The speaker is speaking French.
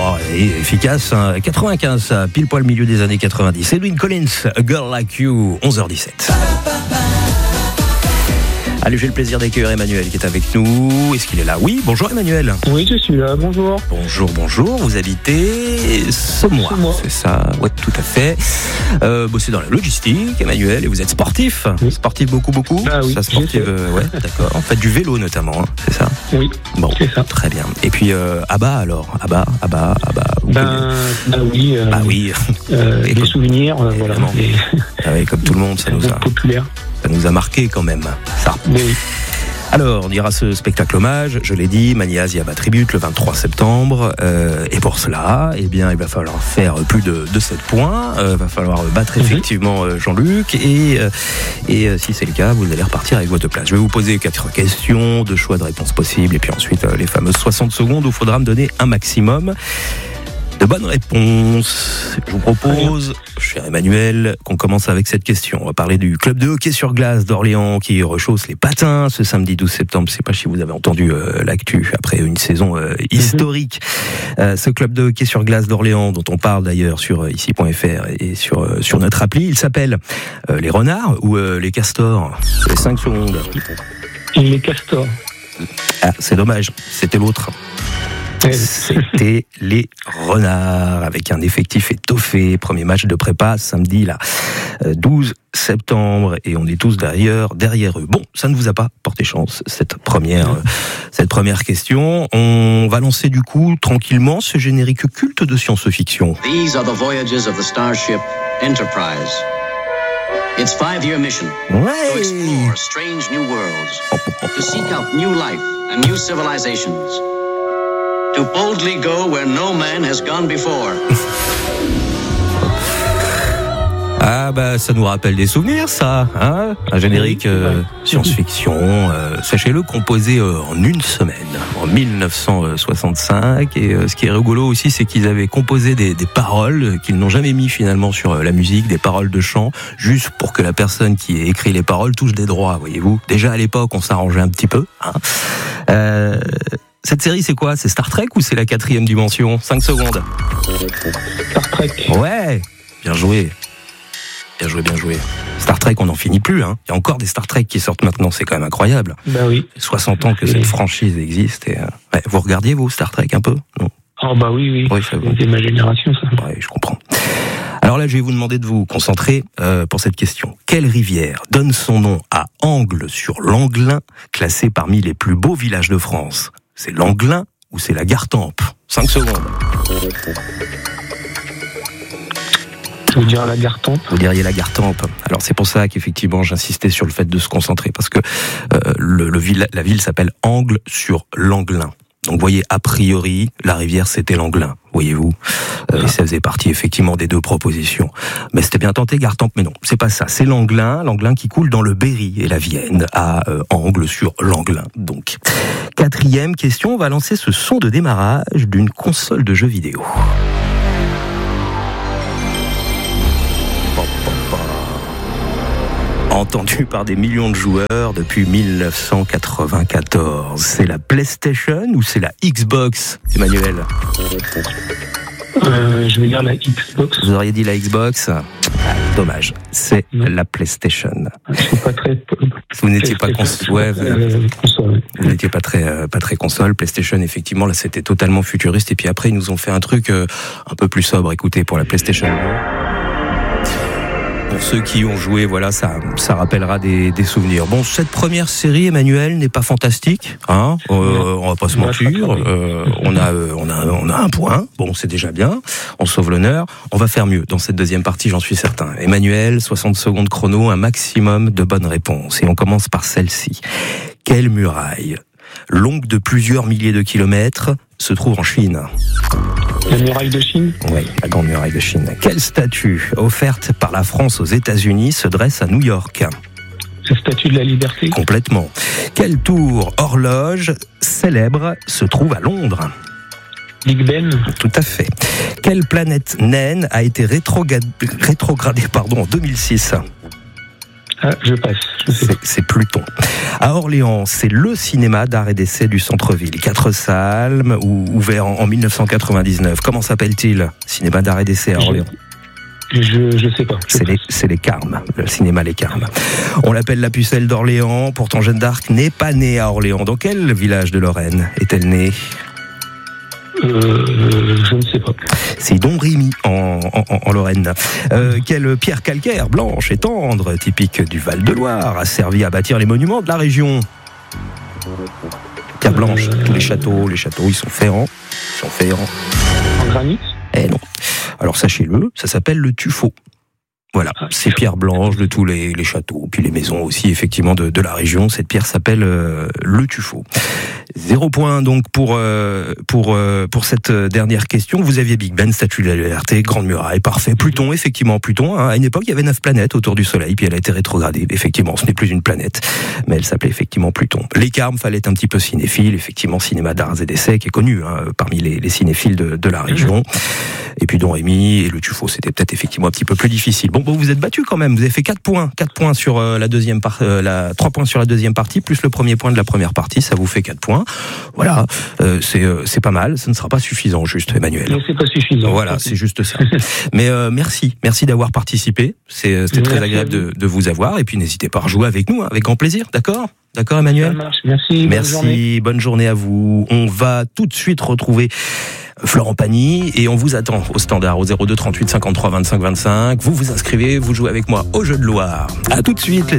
Oh, et efficace, hein. 95, ça, pile poil milieu des années 90. Edwyn Collins, A Girl Like You, 11h17. Allez, j'ai le plaisir d'accueillir Emmanuel qui est avec nous. Est-ce qu'il est là? Oui, bonjour Emmanuel. Oui, je suis là, bonjour. Bonjour, vous habitez Semois, c'est ça? Oui, tout à fait. Bossez dans la logistique, Emmanuel, et vous êtes sportif? Oui. Sportif beaucoup? Ah oui, ça, sportif, ouais, d'accord. En fait, du vélo notamment, hein, c'est ça? Oui, bon, c'est ça. Très bien. Et puis, Abba alors? Abba. Oui. Oui. Des souvenirs, voilà. Ah oui, comme tout le monde, ça nous a marqué quand même, ça. Oui. Alors, on ira ce spectacle hommage, je l'ai dit, Mani Asia Tribute le 23 septembre. Et pour cela, eh bien, il va falloir faire plus de 7 points. Il va falloir battre effectivement Jean-Luc. Et si c'est le cas, vous allez repartir avec votre place. Je vais vous poser 4 questions, 2 choix de réponses possibles. Et puis ensuite, les fameuses 60 secondes où il faudra me donner un maximum de bonnes réponses. Je vous propose, cher Emmanuel, qu'on commence avec cette question. On va parler du club de hockey sur glace d'Orléans qui rechausse les patins ce samedi 12 septembre. Je ne sais pas si vous avez entendu l'actu après une saison historique. Ce club de hockey sur glace d'Orléans, dont on parle d'ailleurs sur ici.fr et sur notre appli, il s'appelle les Renards ou les Castors? Les 5 secondes. Les Castors. Ah, c'est dommage, c'était l'autre. C'était les Renards avec un effectif étoffé. Premier match de prépa samedi là, 12 septembre, et on est tous derrière eux. Bon, ça ne vous a pas porté chance cette première question. On va lancer du coup tranquillement ce générique culte de science-fiction. These are the voyages of the Starship Enterprise. Its 5-year mission. Ouais. To explore strange new worlds. To seek out new life and new civilizations. To boldly go where no man has gone before. Ah bah ça nous rappelle des souvenirs, ça, hein? Un générique science-fiction, sachez-le, composé en une semaine, en 1965. Et ce qui est rigolo aussi, c'est qu'ils avaient composé des paroles qu'ils n'ont jamais mis finalement sur la musique, des paroles de chant, juste pour que la personne qui ait écrit les paroles touche des droits, voyez-vous. Déjà à l'époque, on s'arrangeait un petit peu, hein. Cette série, c'est quoi? C'est Star Trek ou c'est la 4e dimension? 5 secondes. Star Trek. Ouais, bien joué. Star Trek, on n'en finit plus, hein. Il y a encore des Star Trek qui sortent maintenant, c'est quand même incroyable. Bah oui. 60 ans que cette franchise existe. Et, ouais, vous regardiez, vous, Star Trek, un peu? Non. Oh bah oui. C'est ma génération, ça. Ouais, je comprends. Alors là, je vais vous demander de vous concentrer pour cette question. Quelle rivière donne son nom à Angles-sur-Langlin, classé parmi les plus beaux villages de France? C'est l'Anglin ou c'est la Gartempe? 5 secondes. Je veux dire la Gartempe. Vous diriez la Gartempe. Alors c'est pour ça qu'effectivement j'insistais sur le fait de se concentrer, parce que la ville s'appelle Angles-sur-Langlin. Donc vous voyez, a priori, la rivière c'était l'Anglin, voyez-vous. Et ça faisait partie effectivement des 2 propositions. Mais c'était bien tenté, Gartempe, mais non, c'est pas ça. C'est l'Anglin qui coule dans le Berry et la Vienne, à Angles-sur-Langlin. Donc, 4e question, on va lancer ce son de démarrage d'une console de jeux vidéo. Entendu par des millions de joueurs depuis 1994. C'est la PlayStation ou c'est la Xbox, Emmanuel? Je vais dire la Xbox. Vous auriez dit la Xbox? Dommage, c'est la PlayStation. Je suis pas très... Vous n'étiez pas console. Ouais, console. Vous n'étiez pas très console. PlayStation, effectivement, là, c'était totalement futuriste. Et puis après, ils nous ont fait un truc un peu plus sobre. Écoutez, pour la PlayStation 2. Pour ceux qui ont joué, voilà, ça rappellera des souvenirs. Bon, cette première série, Emmanuel, n'est pas fantastique, hein. On va pas se mentir. On a un point. Bon, c'est déjà bien. On sauve l'honneur. On va faire mieux dans cette deuxième partie, j'en suis certain. Emmanuel, 60 secondes chrono, un maximum de bonnes réponses. Et on commence par celle-ci. Quelle muraille, longue de plusieurs milliers de kilomètres, se trouve en Chine? La muraille de Chine? Oui, la grande muraille de Chine. Quelle statue offerte par la France aux États-Unis se dresse à New York? La statue de la liberté? Complètement. Quelle tour horloge célèbre se trouve à Londres? Big Ben? Tout à fait. Quelle planète naine a été rétrogradée en 2006? Ah, je passe. Je sais pas. C'est Pluton. À Orléans, c'est le cinéma d'art et d'essai du centre-ville. 4 salles, ouvert en 1999. Comment s'appelle-t-il? Cinéma d'art et d'essai à Orléans. Je sais pas. C'est les Carmes, le cinéma Les Carmes. On l'appelle la pucelle d'Orléans. Pourtant, Jeanne d'Arc n'est pas née à Orléans. Dans quel village de Lorraine est-elle née? Je ne sais pas. C'est Domremy en Lorraine. Quelle pierre calcaire blanche et tendre, typique du Val-de-Loire, a servi à bâtir les monuments de la région? Pierre blanche, tous les châteaux, ils sont ferrants. En granit? Eh non. Alors sachez-le, ça s'appelle le tuffeau. Voilà, ces pierres blanches de tous les châteaux, puis les maisons aussi, effectivement, de la région. Cette pierre s'appelle le tuffeau. 0 point donc pour cette dernière question. Vous aviez Big Ben, Statue de la Liberté, Grande Muraille, parfait. Pluton, effectivement, Pluton. Hein, à une époque, il y avait 9 planètes autour du Soleil, puis elle a été rétrogradée. Effectivement, ce n'est plus une planète, mais elle s'appelait effectivement Pluton. Les Carmes, fallait être un petit peu cinéphile, effectivement, cinéma d'arts et d'essai, qui est connu parmi les cinéphiles de la région. Et puis Domremy et le tuffeau, c'était peut-être effectivement un petit peu plus difficile. Bon, vous êtes battu quand même. Vous avez fait 4 points. 4 points sur la deuxième 3 points sur la deuxième partie, plus le premier point de la première partie. Ça vous fait 4 points. Voilà. C'est pas mal. Ce ne sera pas suffisant, juste, Emmanuel. Non, c'est pas suffisant. Voilà, c'est juste ça. Mais merci d'avoir participé. C'était très agréable de vous avoir. Et puis n'hésitez pas à rejouer avec nous, avec grand plaisir. D'accord, Emmanuel? Ça marche. Merci. Bonne journée à vous. On va tout de suite retrouver Florent Pagny, et on vous attend au standard au 02 38 53 25 25. Vous vous inscrivez, vous jouez avec moi au Jeu de Loire. À tout de suite.